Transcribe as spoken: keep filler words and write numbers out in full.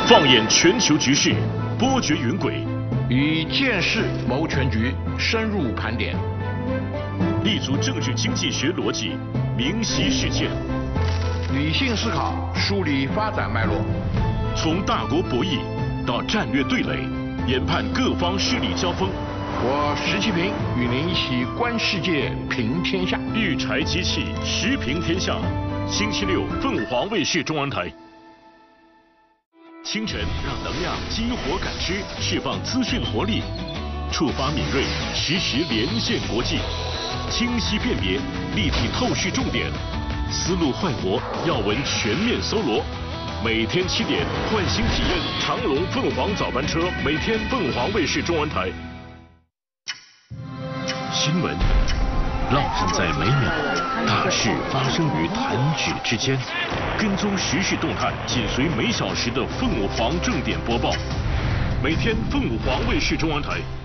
放眼全球局势，波谲云诡， 以见识谋全局，深入盘点， 立足政治经济学逻辑，明晰事件， 理性思考，梳理发展脉络， 从大国博弈到战略对垒，研判各方势力交锋。 我石其平与您一起观世界，评天下。 育才机器，时评天下。星期六，凤凰卫视中文台。清晨，让能量激活感知，释放资讯活力，触发敏锐，实时连线国际，清晰辨别，立体透视重点，思路快活，要闻全面搜罗。每天七点，换新体验长龙凤凰早班车，每天凤凰卫视中文台。新闻烙印在每秒，大事发生于弹指之间。跟踪时事动态，紧随每小时的凤凰正点播报。每天凤凰卫视中文台